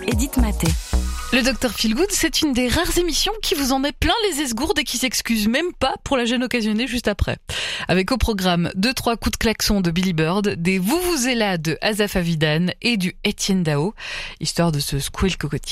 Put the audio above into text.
Edith Maté. Le Dr Feelgood, c'est une des rares émissions qui vous en met plein les esgourdes et qui s'excuse même pas pour la gêne occasionnée juste après. Avec au programme 2-3 coups de klaxon de Billy Bird, des vuvuzela de Asaf Avidan et du Etienne Dao, histoire de se secouer le cocotier.